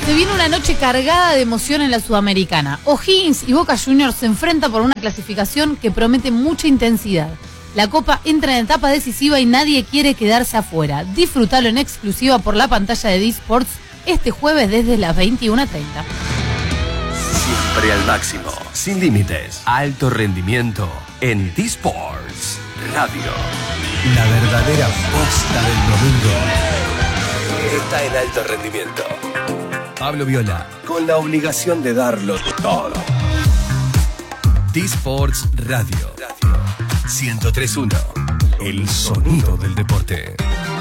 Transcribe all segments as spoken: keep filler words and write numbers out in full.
Se viene una noche cargada de emoción en la Sudamericana. O'Higgins y Boca Juniors se enfrentan por una clasificación que promete mucha intensidad. La Copa entra en etapa decisiva y nadie quiere quedarse afuera. Disfrutalo en exclusiva por la pantalla de D-Sports este jueves desde las veintiuna treinta. Siempre al máximo, sin límites, alto rendimiento en D-Sports Radio. La verdadera posta del domingo Está en alto rendimiento. Pablo Viola, Con la obligación de darlo todo. D-Sports Radio ciento tres punto uno. El sonido del deporte.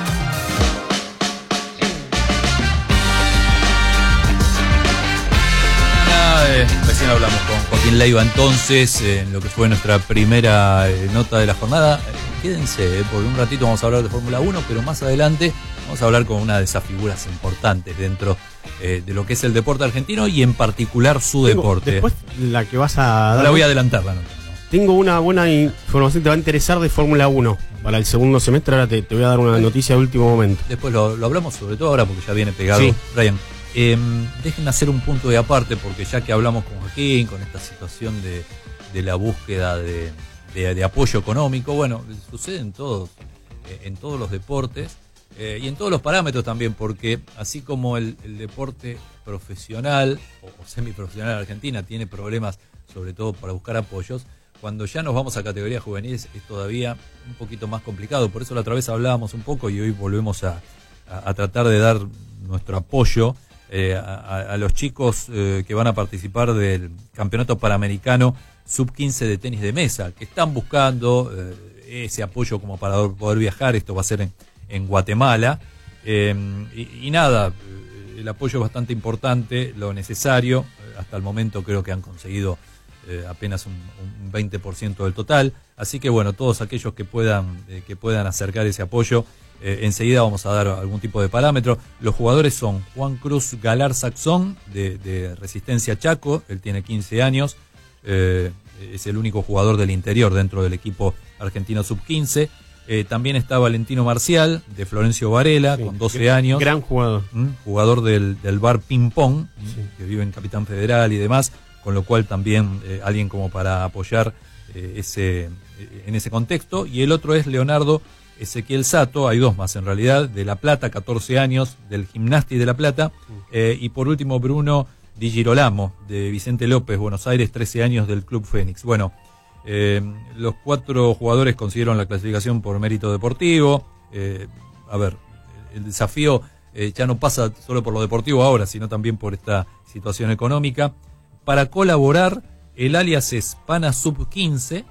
Eh, recién hablamos con Joaquín Leiva entonces eh, en lo que fue nuestra primera eh, nota de la jornada. Eh, quédense, eh, porque un ratito vamos a hablar de Fórmula uno, pero más adelante vamos a hablar con una de esas figuras importantes dentro eh, de lo que es el deporte argentino y en particular su Tengo, deporte. Después la que vas a dar. No la voy a adelantar la nota. ¿no? Tengo una buena información que te va a interesar de Fórmula uno para el segundo semestre. Ahora te, te voy a dar una noticia de último momento. Después lo, lo hablamos sobre todo ahora porque ya viene pegado. Sí. Brian, eh, déjenme hacer un punto de aparte porque ya que hablamos con Joaquín, con esta situación de, de la búsqueda de, de, de apoyo económico, bueno, sucede en todos, eh, en todos los deportes eh, y en todos los parámetros también, porque así como el, el deporte profesional o, o semiprofesional en Argentina tiene problemas sobre todo para buscar apoyos, cuando ya nos vamos a categorías juveniles es todavía un poquito más complicado. Por eso la otra vez hablábamos un poco y hoy volvemos a, a, a tratar de dar nuestro apoyo eh, a, a los chicos eh, que van a participar del Campeonato Panamericano sub quince de tenis de mesa, que están buscando eh, ese apoyo como para poder viajar. Esto va a ser en, en Guatemala. Eh, y, y nada, el apoyo es bastante importante, lo necesario. Hasta el momento creo que han conseguido Eh, apenas un, un veinte por ciento del total, así que bueno, todos aquellos que puedan eh, que puedan acercar ese apoyo, eh, enseguida vamos a dar algún tipo de parámetro. Los jugadores son Juan Cruz Galar Saxón de, de Resistencia Chaco, él tiene quince años, eh, es el único jugador del interior dentro del equipo argentino sub quince. Eh, también está Valentino Marcial de Florencio Varela, sí, con doce años, gran jugador, ¿m? jugador del, del bar Ping Pong, sí, que vive en Capitán Federal y demás, con lo cual también eh, alguien como para apoyar eh, ese eh, en ese contexto. Y el otro es Leonardo Ezequiel Sato, hay dos más en realidad, de La Plata, catorce años, del Gimnasti de La Plata, eh, y por último Bruno Di Girolamo, de Vicente López, Buenos Aires, trece años, del Club Fénix. Bueno, eh, los cuatro jugadores consiguieron la clasificación por mérito deportivo. Eh, a ver, el desafío eh, ya no pasa solo por lo deportivo ahora, sino también por esta situación económica. Para colaborar, el alias es Pana Sub quince.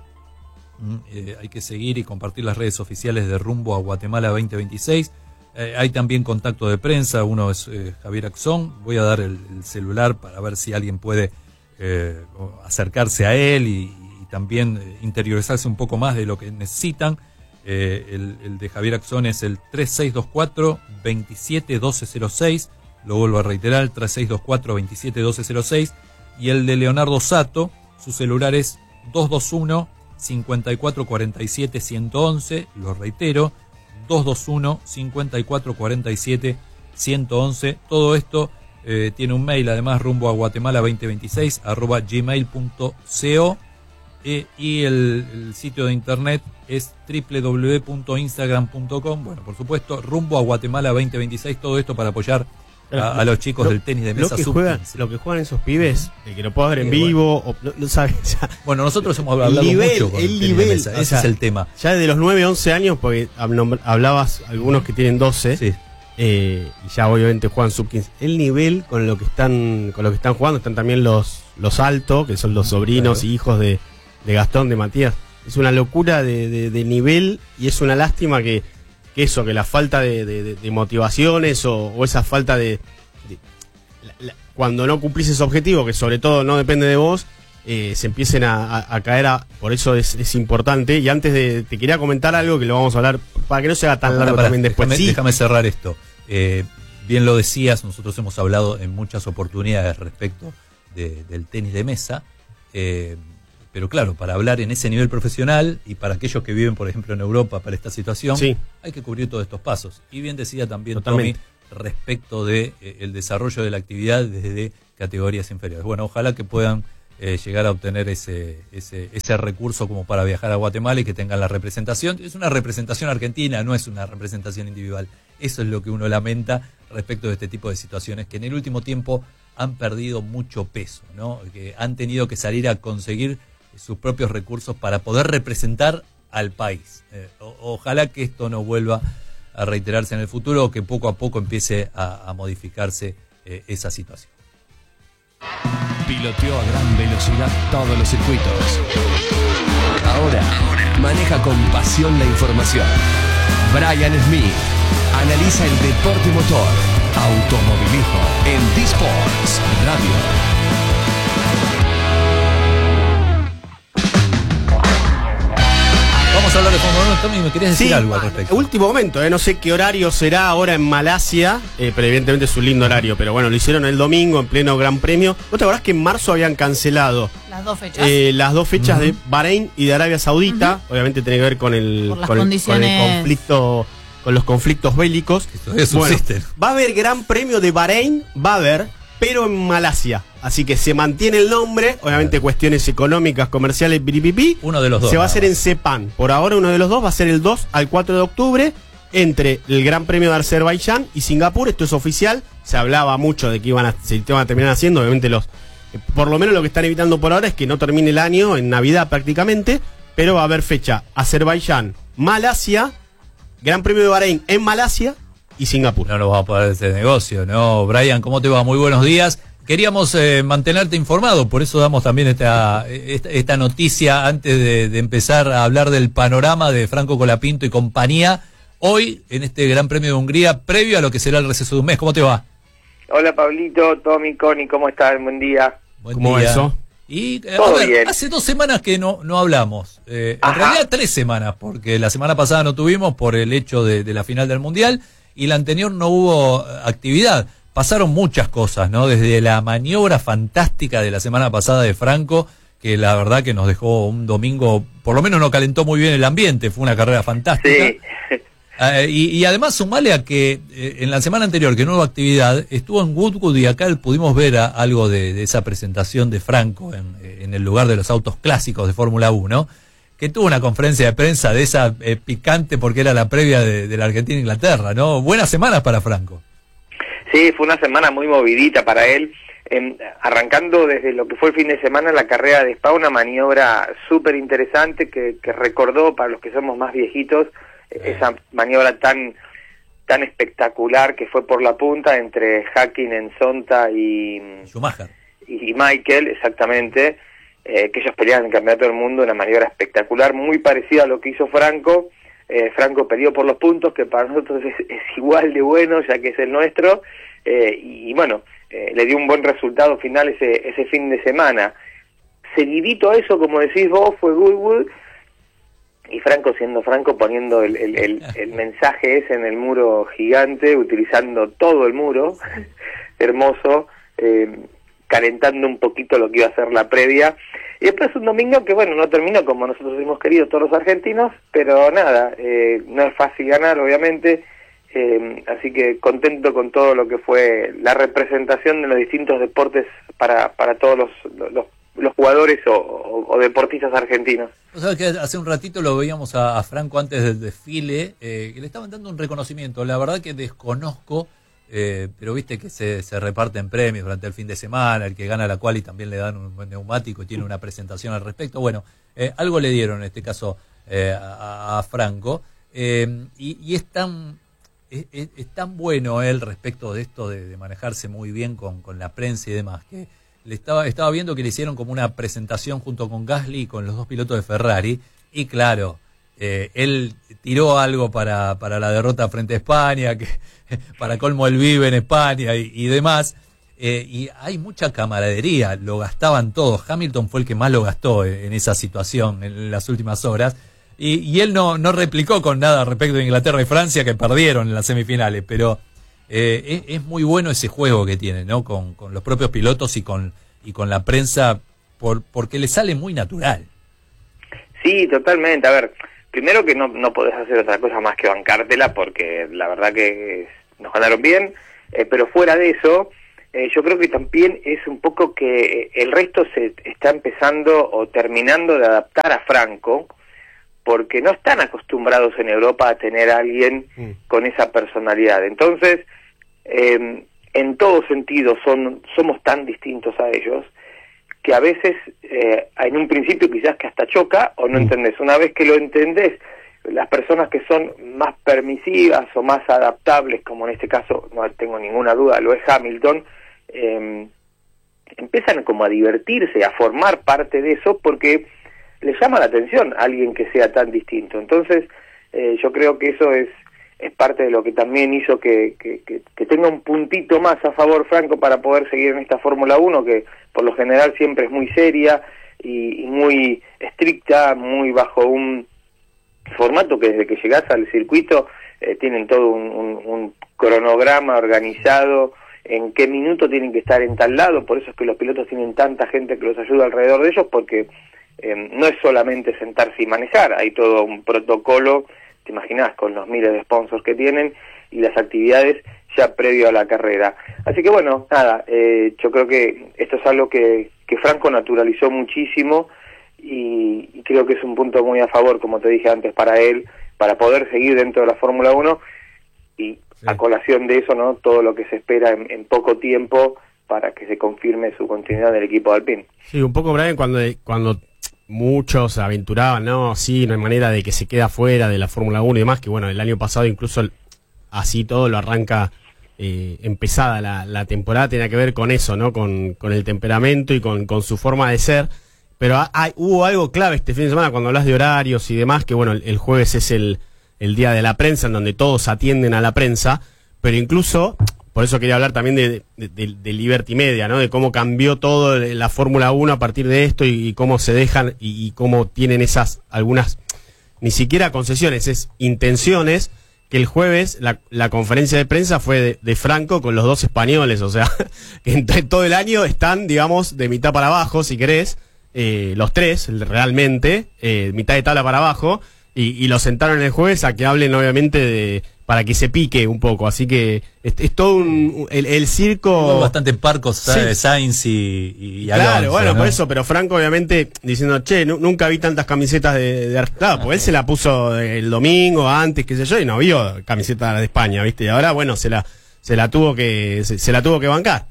Eh, hay que seguir y compartir las redes oficiales de Rumbo a Guatemala veinte veintiséis. Eh, hay también contacto de prensa, uno es eh, Javier Axón. Voy a dar el, el celular para ver si alguien puede eh, acercarse a él y, y también eh, interiorizarse un poco más de lo que necesitan. Eh, el, el de Javier Axón es el tres seis dos cuatro, veintisiete doce cero seis. Lo vuelvo a reiterar, tres seis dos cuatro, veintisiete doce cero seis. Y el de Leonardo Sato, su celular es dos dos uno, cincuenta y cuatro cuarenta y siete, ciento once, lo reitero, dos dos uno, cincuenta y cuatro cuarenta y siete, ciento once. Todo esto eh, tiene un mail, además, rumbo a Guatemala veinte veintiséis, arroba gmail punto co, eh, y el, el sitio de internet es doble u doble u doble u punto instagram punto com. Bueno, por supuesto, rumbo a Guatemala veinte veintiséis, todo esto para apoyar A, a los chicos lo, del tenis de mesa lo que sub juegan, quince. Lo que juegan esos pibes, el que lo puedo ver en sí, vivo, bueno. o, no, no sabes, ya. Bueno, nosotros hemos hablado nivel, mucho con el, el tenis nivel, de mesa, ese sea, es el tema. Ya de los nueve, once años, porque hablabas algunos que tienen doce, sí. eh, y ya obviamente juegan sub quince. El nivel con lo que están con lo que están jugando, están también los los altos, que son los sobrinos claro. y hijos de, de Gastón, de Matías. Es una locura de, de, de nivel, y es una lástima que, que eso, que la falta de, de, de motivaciones o, o esa falta de... de la, la, cuando no cumplís ese objetivo, que sobre todo no depende de vos, eh, se empiecen a, a, a caer, a, por eso es, es importante. Y antes de, te quería comentar algo que lo vamos a hablar, para que no se haga tan no, largo para, también después. Déjame, sí. déjame cerrar esto. Eh, bien lo decías, nosotros hemos hablado en muchas oportunidades respecto de, del tenis de mesa, eh, pero claro, para hablar en ese nivel profesional y para aquellos que viven, por ejemplo, en Europa para esta situación, sí. hay que cubrir todos estos pasos. Y bien decía también Totalmente. Tommy, respecto de eh, el desarrollo de la actividad desde categorías inferiores. Bueno, ojalá que puedan eh, llegar a obtener ese, ese, ese recurso como para viajar a Guatemala y que tengan la representación. Es una representación argentina, no es una representación individual. Eso es lo que uno lamenta respecto de este tipo de situaciones, que en el último tiempo han perdido mucho peso, ¿no? Que han tenido que salir a conseguir sus propios recursos para poder representar al país. Eh, o, ojalá que esto no vuelva a reiterarse en el futuro, o que poco a poco empiece a, a modificarse eh, esa situación. Piloteó a gran velocidad todos los circuitos. Ahora, maneja con pasión la información. Brian Smith analiza el deporte motor, automovilismo en D-Sports Radio. Vamos a hablar de Fórmula uno. Tommy, ¿me querías decir Sí, algo al respecto? Último momento, eh, no sé qué horario será ahora en Malasia, eh, pero evidentemente es un lindo horario, pero bueno, lo hicieron el domingo en pleno Gran Premio. ¿Vos te acordás que en marzo habían cancelado Las dos fechas. eh, las dos fechas Uh-huh. de Bahrein y de Arabia Saudita? Uh-huh. Obviamente tiene que ver con el, Por las con el, con el condiciones. conflicto, con los conflictos bélicos. Que todavía Bueno, subsisten. va a haber Gran Premio de Bahrein, va a haber, pero en Malasia. Así que se mantiene el nombre, obviamente cuestiones económicas, comerciales, piripipi. Uno de los dos. Se va a nada hacer más. en Sepán. Por ahora uno de los dos va a ser el dos al cuatro de octubre entre el Gran Premio de Azerbaiyán y Singapur. Esto es oficial. Se hablaba mucho de que iban a, se iban a terminar haciendo. Obviamente los, eh, por lo menos lo que están evitando por ahora es que no termine el año en Navidad prácticamente. Pero va a haber fecha Azerbaiyán, Malasia, Gran Premio de Bahrein en Malasia y Singapur. No nos vamos a poder hacer negocio, ¿no? Brian, ¿cómo te va? Muy buenos días. Queríamos eh, mantenerte informado, por eso damos también esta, esta, esta noticia antes de, de empezar a hablar del panorama de Franco Colapinto y compañía. Hoy, en este Gran Premio de Hungría, previo a lo que será el receso de un mes. ¿Cómo te va? Hola Pablito, Tommy, Connie, ¿cómo están? Buen día. Buen ¿Cómo va eso? Y eh, a Todo ver, bien. hace dos semanas que no, no hablamos. Eh, en Ajá. realidad tres semanas, porque la semana pasada no tuvimos por el hecho de, de la final del Mundial y la anterior no hubo eh, actividad. Pasaron muchas cosas, ¿no? Desde la maniobra fantástica de la semana pasada de Franco, que la verdad que nos dejó un domingo, por lo menos no calentó muy bien el ambiente, fue una carrera fantástica. Sí, Eh, y, y además sumale a que eh, en la semana anterior, que no hubo actividad, estuvo en Goodwood y acá pudimos ver a, algo de, de esa presentación de Franco en, en el lugar de los autos clásicos de Fórmula uno, que tuvo una conferencia de prensa de esa eh, picante porque era la previa de, de la Argentina-Inglaterra, ¿no? Buenas semanas para Franco. sí, fue una semana muy movidita para él, eh, arrancando desde lo que fue el fin de semana la carrera de Spa, una maniobra súper interesante que, que recordó para los que somos más viejitos eh. esa maniobra tan tan espectacular que fue por la punta entre Hakkinen, Sonta y, Schumacher. y Michael, exactamente, eh, que ellos peleaban en el Campeonato del Mundo, una maniobra espectacular, muy parecida a lo que hizo Franco. Eh, Franco perdió por los puntos, que para nosotros es, es igual de bueno, ya que es el nuestro, eh, y, y bueno, eh, le dio un buen resultado final ese, ese fin de semana. Seguidito a eso, como decís vos, fue Goodwood, y Franco siendo Franco poniendo el, el, el, el mensaje ese en el muro gigante, utilizando todo el muro, hermoso, eh, calentando un poquito lo que iba a ser la previa. Y después un domingo que, bueno, no terminó como nosotros hemos querido todos los argentinos, pero nada, eh, no es fácil ganar, obviamente, eh, así que contento con todo lo que fue la representación de los distintos deportes para, para todos los, los, los jugadores o, o, o deportistas argentinos. Vos sabés que hace un ratito lo veíamos a, a Franco antes del desfile, eh, que le estaban dando un reconocimiento. La verdad que desconozco, eh, pero viste que se, se reparten premios durante el fin de semana, el que gana la quali también le dan un buen neumático y tiene una presentación al respecto. Bueno, eh, algo le dieron en este caso eh, a, a Franco, eh, y, y es tan es, es, es tan bueno él respecto de esto de, de manejarse muy bien con, con la prensa y demás, que le estaba, estaba viendo que le hicieron como una presentación junto con Gasly y con los dos pilotos de Ferrari, y claro, eh, él tiró algo para, para la derrota frente a España, que para colmo él vive en España y, y demás, eh, y hay mucha camaradería, lo gastaban todos. Hamilton fue el que más lo gastó en, en esa situación en las últimas horas, y, y él no, no replicó con nada respecto de Inglaterra y Francia, que perdieron en las semifinales, pero eh, es, es muy bueno ese juego que tiene, ¿no? Con, con los propios pilotos y con, y con la prensa, por, porque le sale muy natural. Sí, totalmente. A ver, primero que no, no podés hacer otra cosa más que bancártela, porque la verdad que es, nos ganaron bien, eh, pero fuera de eso, eh, yo creo que también es un poco que el resto se está empezando o terminando de adaptar a Franco, porque no están acostumbrados en Europa a tener a alguien mm. con esa personalidad. Entonces, eh, en todo sentido son somos tan distintos a ellos, que a veces, eh, en un principio quizás que hasta choca o no mm. entendés. Una vez que lo entendés, las personas que son más permisivas o más adaptables, como en este caso, no tengo ninguna duda, lo es Hamilton, eh, empiezan como a divertirse, a formar parte de eso, porque les llama la atención a alguien que sea tan distinto. Entonces, eh, yo creo que eso es es parte de lo que también hizo que, que, que, que tenga un puntito más a favor Franco para poder seguir en esta Fórmula uno, que por lo general siempre es muy seria y, y muy estricta, muy bajo un formato que desde que llegás al circuito eh, tienen todo un, un, un cronograma organizado, en qué minuto tienen que estar en tal lado. Por eso es que los pilotos tienen tanta gente que los ayuda alrededor de ellos, porque eh, no es solamente sentarse y manejar, hay todo un protocolo, te imaginás, con los miles de sponsors que tienen y las actividades ya previo a la carrera. Así que bueno, nada, eh, yo creo que esto es algo que, que Franco naturalizó muchísimo y, y creo que es un punto muy a favor, como te dije antes, para él, para poder seguir dentro de la Fórmula uno y sí. A colación de eso, ¿no? Todo lo que se espera en, en poco tiempo para que se confirme su continuidad del equipo Alpine. Sí, un poco, Brian, cuando, cuando muchos aventuraban, no, sí, no hay manera de que se quede fuera de la Fórmula uno y demás, que bueno, el año pasado incluso así todo lo arranca eh, empezada la, la temporada, tenía que ver con eso, ¿no? Con, con el temperamento y con, con su forma de ser. Pero hay, hubo algo clave este fin de semana cuando hablas de horarios y demás, que bueno, el, el jueves es el, el día de la prensa, en donde todos atienden a la prensa, pero incluso, por eso quería hablar también de, de, de, de Liberty Media, ¿no? De cómo cambió todo la Fórmula uno a partir de esto y, y cómo se dejan y, y cómo tienen esas, algunas, ni siquiera concesiones, es intenciones, que el jueves la, la conferencia de prensa fue de, de Franco con los dos españoles, o sea, en todo el año están, digamos, de mitad para abajo, si querés, Eh, los tres, realmente, eh, mitad de tabla para abajo, y, y los sentaron el jueves a que hablen, obviamente, de, para que se pique un poco. Así que es, es todo un. El, el circo. Bastante parcos, sí. Sainz y, y Claro, Alonso, bueno, ¿no? por eso, pero Franco, obviamente, diciendo, che, nu, nunca vi tantas camisetas de. de claro, porque él se la puso el domingo, antes, qué sé yo, y no vio camiseta de España, ¿viste? Y ahora, bueno, se la, se la tuvo que. Se, se la tuvo que bancar.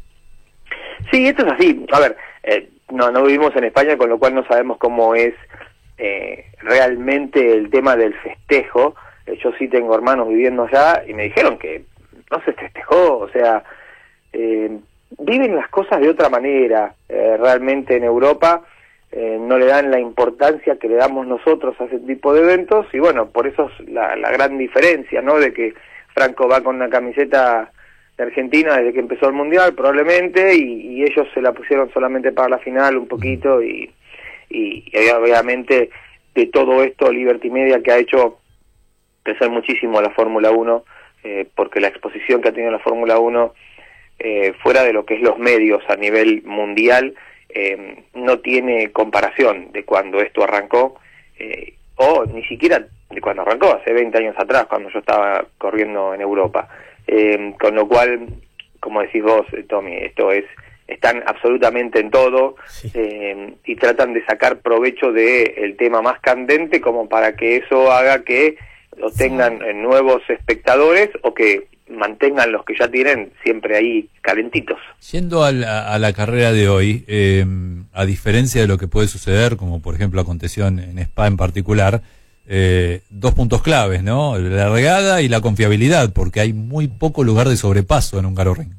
Sí, esto es así. A ver. Eh, No, no vivimos en España, con lo cual no sabemos cómo es eh, realmente el tema del festejo. Eh, yo sí tengo hermanos viviendo allá y me dijeron que no se festejó, o sea, eh, viven las cosas de otra manera. Eh, realmente en Europa eh, no le dan la importancia que le damos nosotros a ese tipo de eventos y bueno, por eso es la, la gran diferencia, ¿no? De que Franco va con una camiseta de Argentina desde que empezó el Mundial probablemente y, y ellos se la pusieron solamente para la final un poquito y, y, y obviamente de todo esto Liberty Media, que ha hecho crecer muchísimo la Fórmula uno, eh, porque la exposición que ha tenido la Fórmula uno eh, fuera de lo que es los medios a nivel mundial eh, no tiene comparación de cuando esto arrancó eh, o ni siquiera de cuando arrancó, hace veinte años atrás, cuando yo estaba corriendo en Europa. Eh, con lo cual, como decís vos, Tommy, esto es, están absolutamente en todo sí. eh, y tratan de sacar provecho de el tema más candente como para que eso haga que lo tengan sí. nuevos espectadores o que mantengan los que ya tienen siempre ahí calentitos. Yendo a la, a la carrera de hoy, eh, a diferencia de lo que puede suceder, como por ejemplo aconteció en, en Spa en particular, Eh, dos puntos claves, ¿no? La largada y la confiabilidad, porque hay muy poco lugar de sobrepaso en un Hungaroring.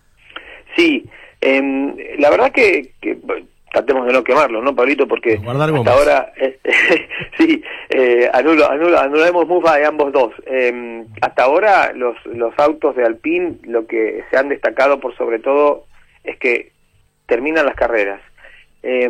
Sí, eh, la verdad que, que tratemos de no quemarlo, ¿no, Pablito? Porque Guardar hasta gomas. ahora, eh, sí, eh, anulo, anulo, anulemos mufa de ambos dos. Eh, hasta ahora los, los autos de Alpine, lo que se han destacado por sobre todo es que terminan las carreras. Eh,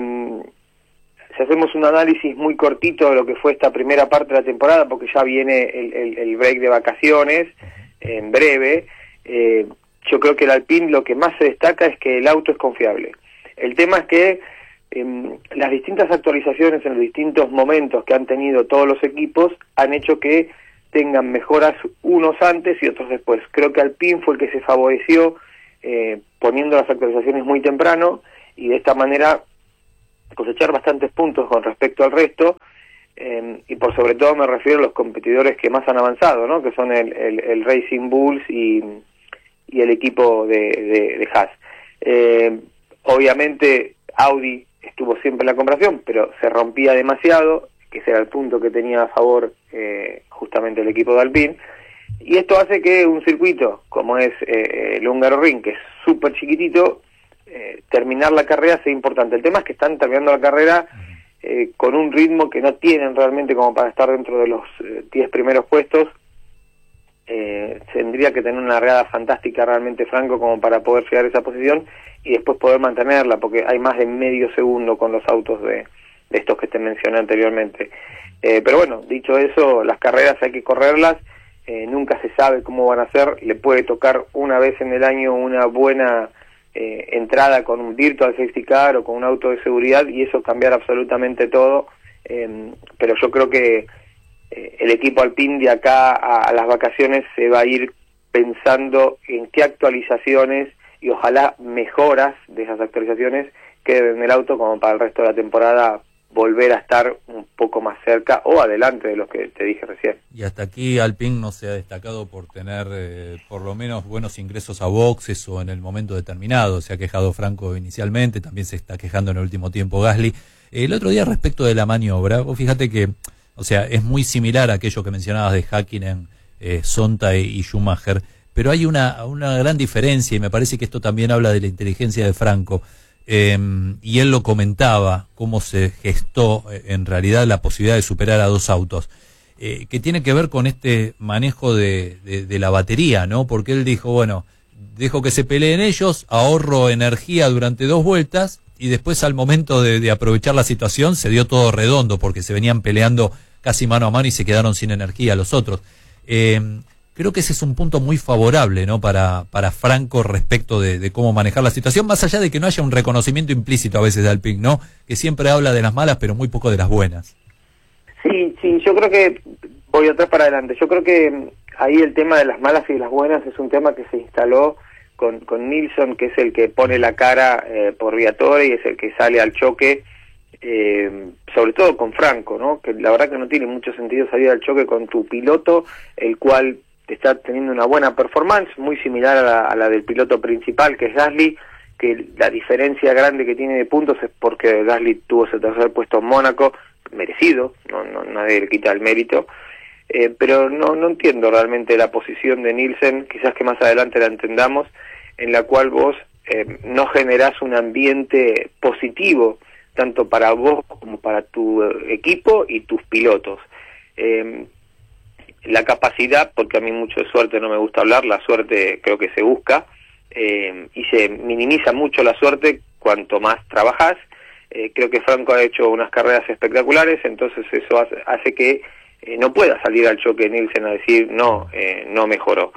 Si hacemos un análisis muy cortito de lo que fue esta primera parte de la temporada, porque ya viene el, el, el break de vacaciones en breve, eh, yo creo que el Alpine lo que más se destaca es que el auto es confiable. El tema es que eh, las distintas actualizaciones en los distintos momentos que han tenido todos los equipos han hecho que tengan mejoras unos antes y otros después. Creo que Alpine fue el que se favoreció eh, poniendo las actualizaciones muy temprano y de esta manera cosechar bastantes puntos con respecto al resto, eh, y por sobre todo me refiero a los competidores que más han avanzado, ¿no? Que son el, el, el Racing Bulls y, y el equipo de, de, de Haas. Eh, obviamente Audi estuvo siempre en la comparación, pero se rompía demasiado, que ese era el punto que tenía a favor eh, justamente el equipo de Alpine, y esto hace que un circuito como es eh, el Hungaroring, que es súper chiquitito, eh, terminar la carrera sea importante. El tema es que están terminando la carrera eh, con un ritmo que no tienen realmente como para estar dentro de los diez eh, primeros puestos. Eh, tendría que tener una regada fantástica realmente Franco como para poder llegar a esa posición y después poder mantenerla, porque hay más de medio segundo con los autos de, de estos que te mencioné anteriormente. Eh, pero bueno, dicho eso, las carreras hay que correrlas, eh, nunca se sabe cómo van a ser, le puede tocar una vez en el año una buena eh, entrada con un virtual safety car o con un auto de seguridad y eso cambiar absolutamente todo, eh, pero yo creo que eh, el equipo Alpine de acá a, a las vacaciones se va a ir pensando en qué actualizaciones y ojalá mejoras de esas actualizaciones queden en el auto como para el resto de la temporada volver a estar un poco más cerca o adelante de lo que te dije recién. Y hasta aquí Alpine no se ha destacado por tener eh, por lo menos buenos ingresos a boxes o en el momento determinado. Se ha quejado Franco inicialmente, también se está quejando en el último tiempo Gasly. El otro día respecto de la maniobra, vos fíjate que, o sea, es muy similar a aquello que mencionabas de Häkkinen, eh, Sonta y, y Schumacher, pero hay una, una gran diferencia y me parece que esto también habla de la inteligencia de Franco. Eh, y él lo comentaba, cómo se gestó eh, en realidad la posibilidad de superar a dos autos, eh, que tiene que ver con este manejo de, de, de la batería, ¿no? Porque él dijo, bueno, dejo que se peleen ellos, ahorro energía durante dos vueltas y después al momento de, de aprovechar la situación se dio todo redondo porque se venían peleando casi mano a mano y se quedaron sin energía los otros. Eh, Creo que ese es un punto muy favorable, ¿no? Para, para Franco respecto de, de cómo manejar la situación, más allá de que no haya un reconocimiento implícito a veces de Alpine, ¿no? Que siempre habla de las malas, pero muy poco de las buenas. Sí, sí, yo creo que voy atrás para adelante. Yo creo que ahí el tema de las malas y de las buenas es un tema que se instaló con, con Nilsson, que es el que pone la cara eh, por Briatore y es el que sale al choque, eh, sobre todo con Franco, ¿no? Que la verdad que no tiene mucho sentido salir al choque con tu piloto, el cual está teniendo una buena performance, muy similar a la, a la del piloto principal, que es Gasly, que la diferencia grande que tiene de puntos es porque Gasly tuvo ese tercer puesto en Mónaco, merecido, no, no nadie le quita el mérito, eh, pero no, no entiendo realmente la posición de Nielsen, quizás que más adelante la entendamos, en la cual vos eh, no generás un ambiente positivo, tanto para vos como para tu equipo y tus pilotos. Eh, La capacidad, porque a mí mucho de suerte no me gusta hablar, la suerte creo que se busca, eh, y se minimiza mucho la suerte cuanto más trabajás. Eh, creo que Franco ha hecho unas carreras espectaculares, entonces eso hace, hace que eh, no pueda salir al choque Nielsen a decir no, eh, no mejoró,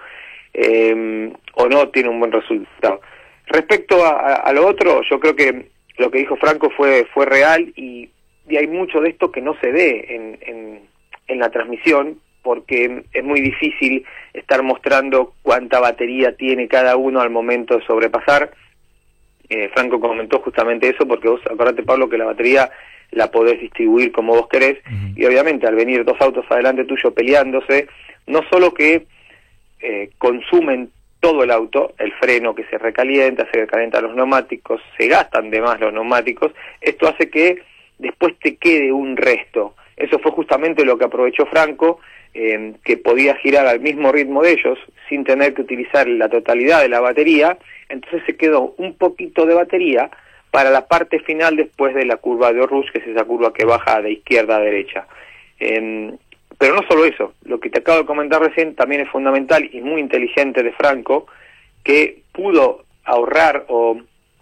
eh, o no tiene un buen resultado. Respecto a, a, a lo otro, yo creo que lo que dijo Franco fue, fue real, y, y hay mucho de esto que no se ve en, en, en la transmisión, porque es muy difícil estar mostrando cuánta batería tiene cada uno al momento de sobrepasar. Eh, Franco comentó justamente eso, porque vos acordate, Pablo, que la batería la podés distribuir como vos querés, uh-huh. Y obviamente al venir dos autos adelante tuyo peleándose, no solo que eh, consumen todo el auto, el freno que se recalienta, se recalientan los neumáticos, se gastan de más los neumáticos, esto hace que después te quede un resto. Eso fue justamente lo que aprovechó Franco, Eh, que podía girar al mismo ritmo de ellos sin tener que utilizar la totalidad de la batería, entonces se quedó un poquito de batería para la parte final después de la curva de Eau Rouge, que es esa curva que baja de izquierda a derecha. Eh, pero no solo eso, lo que te acabo de comentar recién también es fundamental y muy inteligente de Franco, que pudo ahorrar o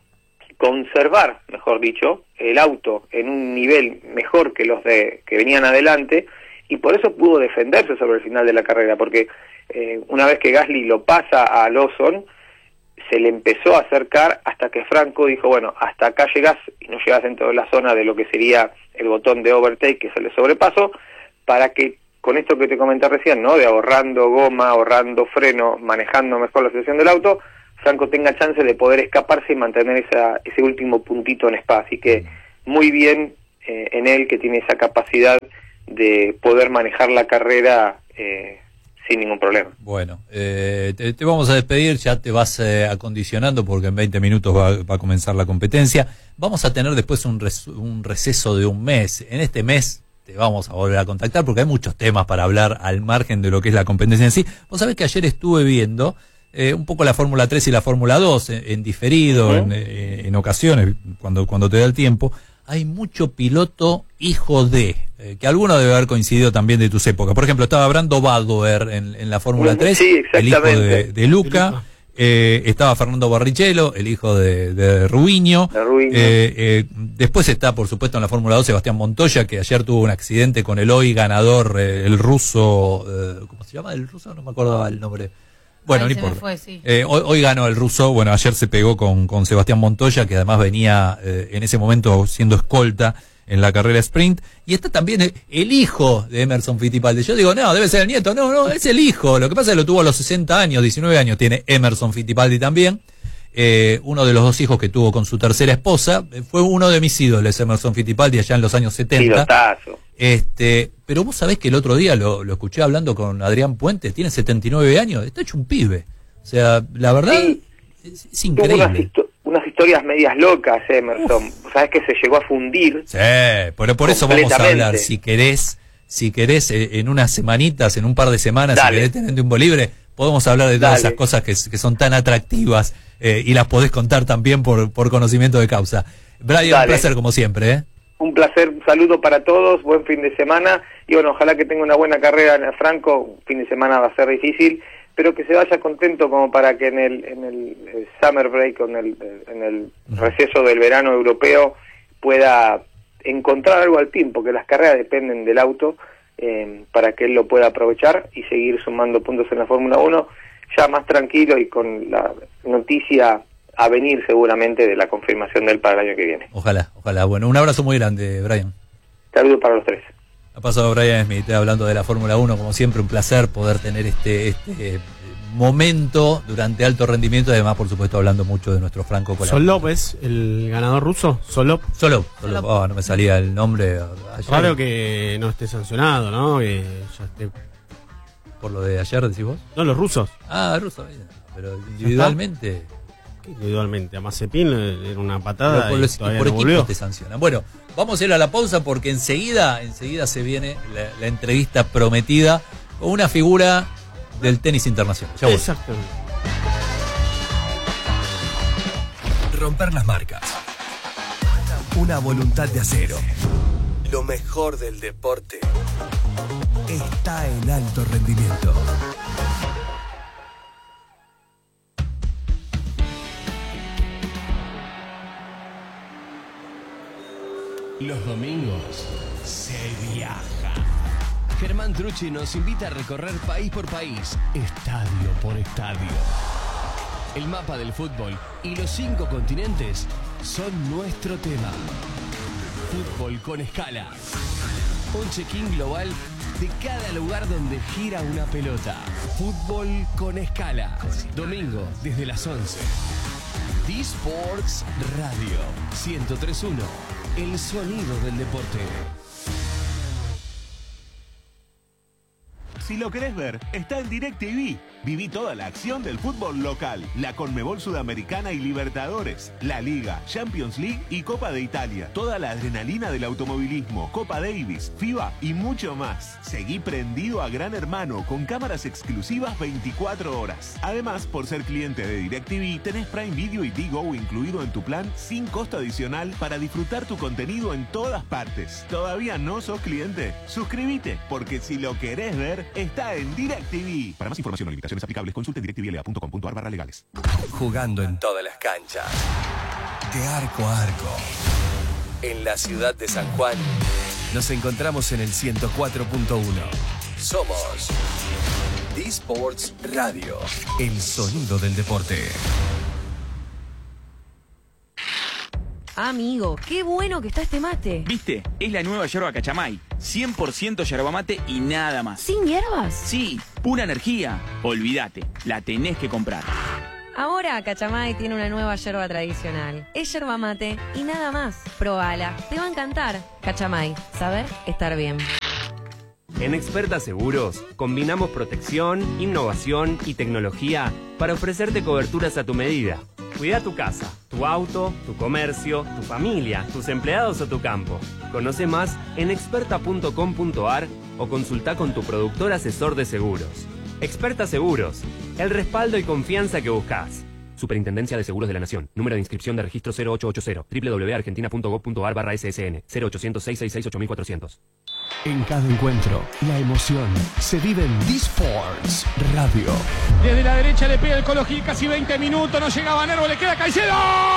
conservar, mejor dicho, el auto en un nivel mejor que los de que venían adelante, y por eso pudo defenderse sobre el final de la carrera, porque eh, una vez que Gasly lo pasa a Lawson, se le empezó a acercar hasta que Franco dijo, bueno, hasta acá llegás y no llegás dentro de la zona de lo que sería el botón de overtake, que es el de sobrepaso, para que con esto que te comenté recién, ¿no? De ahorrando goma, ahorrando freno, manejando mejor la situación del auto, Franco tenga chance de poder escaparse y mantener esa, ese último puntito en Spa. Así que muy bien eh, en él, que tiene esa capacidad de poder manejar la carrera eh, sin ningún problema. Bueno, eh, te, te vamos a despedir, ya te vas eh, acondicionando porque en veinte minutos va, va a comenzar la competencia. Vamos a tener después un, res, un receso de un mes. En este mes te vamos a volver a contactar porque hay muchos temas para hablar al margen de lo que es la competencia en sí. Vos sabés que ayer estuve viendo eh, un poco la Fórmula tres y la Fórmula dos en, en diferido, uh-huh. en, eh, en ocasiones, cuando, cuando te da el tiempo. Hay mucho piloto hijo de, eh, que alguno debe haber coincidido también de tus épocas. Por ejemplo, estaba Brando Badoer en, en la Fórmula tres, sí, el hijo de, de Luca. Eh, estaba Fernando Barrichello, el hijo de, de Rubiño. De Rubiño. Eh, eh, después está, por supuesto, en la Fórmula dos Sebastián Montoya, que ayer tuvo un accidente con el hoy ganador, eh, el ruso, eh, ¿cómo se llama? El ruso, no me acordaba el nombre. Bueno, Ahí no importa. Fue, sí. eh, hoy, hoy ganó el ruso. Bueno, ayer se pegó con, con Sebastián Montoya, que además venía eh, en ese momento siendo escolta en la carrera sprint. Y está también el, el hijo de Emerson Fittipaldi. Yo digo, no, debe ser el nieto. No, no, es el hijo. Lo que pasa es que lo tuvo a los sesenta años, diecinueve años tiene Emerson Fittipaldi también. Eh, uno de los dos hijos que tuvo con su tercera esposa. Eh, fue uno de mis ídolos, Emerson Fittipaldi, allá en los años setenta. Pilotazo. Este, pero vos sabés que el otro día lo, lo escuché hablando con Adrián Puente, tiene setenta y nueve años, está hecho un pibe. O sea, la verdad, sí, es, es increíble. Tuvo unas, histo- unas historias medias locas, Emerson. Uf. Sabés que se llegó a fundir. Sí, pero por eso vamos a hablar. Si querés, si querés, eh, en unas semanitas, en un par de semanas, Dale. si querés tener tiempo libre, podemos hablar de todas Dale. esas cosas que, que son tan atractivas eh, y las podés contar también por, por conocimiento de causa. Brian, Dale. un placer como siempre, ¿eh? Un placer, un saludo para todos, buen fin de semana, y bueno, ojalá que tenga una buena carrera en el Franco. Un fin de semana va a ser difícil, pero que se vaya contento como para que en el, en el, el summer break, en el, en el receso del verano europeo, pueda encontrar algo al pin, porque las carreras dependen del auto, eh, para que él lo pueda aprovechar y seguir sumando puntos en la Fórmula uno, ya más tranquilo y con la noticia a venir seguramente de la confirmación de él para el año que viene. Ojalá, ojalá. Bueno, un abrazo muy grande, Brian. Saludos para los tres. Ha pasado Brian Smith hablando de la Fórmula uno, como siempre, un placer poder tener este, este eh, momento durante alto rendimiento, además, por supuesto, hablando mucho de nuestro Franco Colapinto. Solop es el ganador ruso, Solop. Solop, Solop. Oh, no me salía el nombre. Ayer, Raro que no esté sancionado, ¿no? Que ya esté... por lo de ayer, decís vos. No, los rusos. Ah, ruso, pero individualmente. Individualmente, a Mazepin era una patada Pero por, y los, todavía por no equipos volvió. te sancionan. Bueno, vamos a ir a la pausa porque enseguida, enseguida se viene la, la entrevista prometida con una figura del tenis internacional. Ya voy. Exactamente. Romper las marcas. Una voluntad de acero. Lo mejor del deporte está en Alto Rendimiento. Los domingos se viaja. Germán Trucci nos invita a recorrer país por país, estadio por estadio. El mapa del fútbol y los cinco continentes son nuestro tema. Fútbol con escala. Un check-in global de cada lugar donde gira una pelota. Fútbol con escala. Domingo desde las once. D-Sports Radio ciento tres punto uno. El sonido del deporte. Si lo querés ver, está en DirecTV. Viví toda la acción del fútbol local, la Conmebol Sudamericana y Libertadores, la Liga, Champions League y Copa de Italia. Toda la adrenalina del automovilismo, Copa Davis, FIBA y mucho más. Seguí prendido a Gran Hermano con cámaras exclusivas veinticuatro horas. Además, por ser cliente de DirecTV, tenés Prime Video y Digo incluido en tu plan sin costo adicional para disfrutar tu contenido en todas partes. ¿Todavía no sos cliente? Suscríbete, porque si lo querés ver, está en DirecTV. Para más información o limitaciones aplicables, consulte directvla punto com punto ar barra legales. Jugando en todas las canchas. De arco a arco. En la ciudad de San Juan. Nos encontramos en el ciento cuatro punto uno. Somos D-Sports Radio. El sonido del deporte. Amigo, qué bueno que está este mate. ¿Viste? Es la nueva yerba Cachamay. cien por ciento yerba mate y nada más. ¿Sin hierbas? Sí, pura energía. Olvídate, la tenés que comprar. Ahora Cachamay tiene una nueva yerba tradicional. Es yerba mate y nada más. Probala, te va a encantar. Cachamay, saber estar bien. En Experta Seguros combinamos protección, innovación y tecnología para ofrecerte coberturas a tu medida. Cuida tu casa, tu auto, tu comercio, tu familia, tus empleados o tu campo. Conoce más en experta punto com punto a r o consulta con tu productor asesor de seguros. Experta Seguros, el respaldo y confianza que buscas. Superintendencia de Seguros de la Nación. Número de inscripción de registro cero ocho ocho cero. doble u doble u doble u punto argentina punto gov punto a r barra S S N. cero ochocientos, seiscientos sesenta y seis, ocho mil cuatrocientos. En cada encuentro, la emoción se vive en D-Sports Radio. Desde la derecha le pega el Colo Gil, casi veinte minutos, no llegaba Nervo, le queda Caicedo.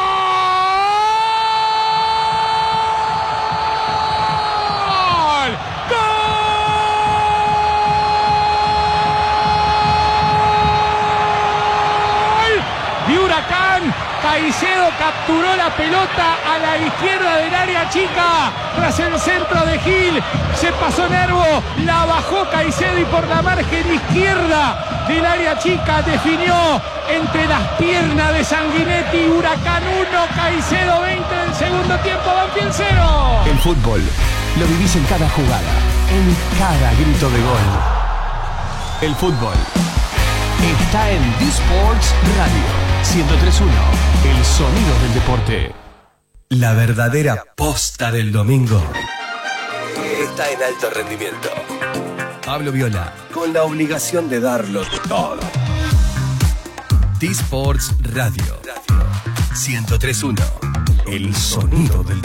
¡Gol! ¡Gol! De Huracán. Caicedo capturó la pelota a la izquierda del área chica, tras el centro de Gil, se pasó Nervo, la bajó Caicedo y por la margen izquierda del área chica definió entre las piernas de Sanguinetti. Huracán uno, Caicedo veinte del segundo tiempo, Banfield cero. El fútbol lo vivís en cada jugada, en cada grito de gol. El fútbol está en D-Sports Radio ciento tres punto uno, el sonido del deporte. La verdadera posta del domingo está en Alto Rendimiento. Pablo Viola, con la obligación de darlo todo. D-Sports Radio ciento tres punto uno, el sonido del